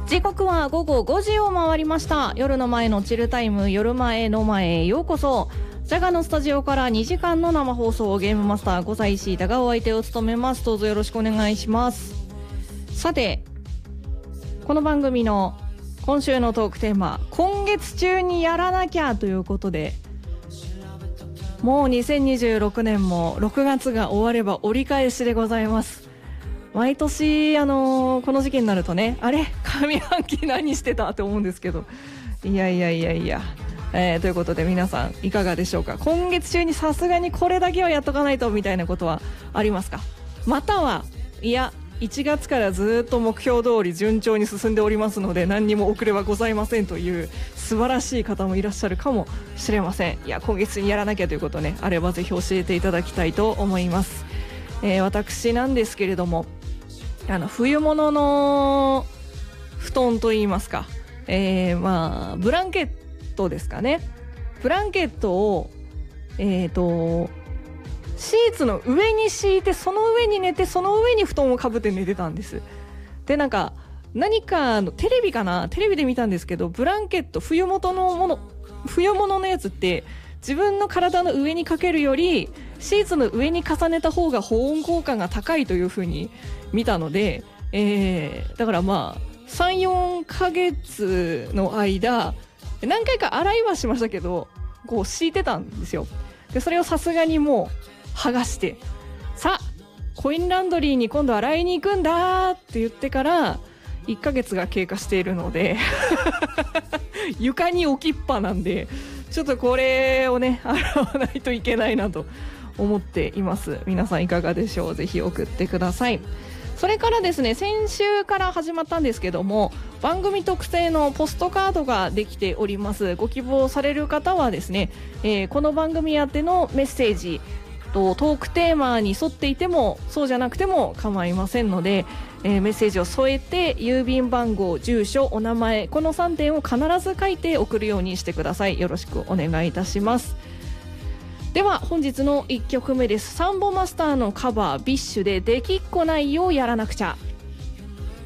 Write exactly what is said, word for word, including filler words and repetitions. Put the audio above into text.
時刻は午後ごじを回りました。夜の前のチルタイム、夜前の前へようこそ。ジャガのスタジオからにじかんの生放送、ゲームマスターごさい石井がお相手を務めます。どうぞよろしくお願いします。さて、この番組の今週のトークテーマ、今月中にやらなきゃということで、もうにせんにじゅうろくねんもろくがつが終われば折り返しでございます。毎年、あのー、この時期になるとね、あれ上半期何してたって思うんですけど、いやいやいやいや、えー、ということで皆さんいかがでしょうか。今月中にさすがにこれだけはやっとかないとみたいなことはありますか。またはいやいちがつからずっと目標通り順調に進んでおりますので、何にも遅れはございませんという素晴らしい方もいらっしゃるかもしれません。いや今月にやらなきゃということね、あればぜひ教えていただきたいと思います。えー、私なんですけれども、あの冬物の布団といいますか、えー、まあブランケットですかね。ブランケットをえーとシーツの上に敷いて、その上に寝て、その上に布団をかぶって寝てたんです。でなんか何かのテレビかなテレビで見たんですけど、ブランケット冬物のもの冬物のやつって自分の体の上にかけるよりシーツの上に重ねた方が保温効果が高いという風に見たので、えー、だからまあ さん,よん ヶ月の間何回か洗いはしましたけど、こう敷いてたんですよ。でそれをさすがにもう剥がして、さあコインランドリーに今度洗いに行くんだって言ってからいっかげつが経過しているので床に置きっぱなんで、ちょっとこれをね洗わないといけないなと思っています。皆さんいかがでしょう。ぜひ送ってください。それからですね、先週から始まったんですけども、番組特製のポストカードができております。ご希望される方はですね、えー、この番組宛てのメッセージとトークテーマに沿っていてもそうじゃなくても構いませんので、えー、メッセージを添えて郵便番号、住所、お名前、このさんてんを必ず書いて送るようにしてください。よろしくお願いいたします。では本日のいっきょくめです。サンボマスターのカバー、ビッシュでできっこないをやらなくちゃ。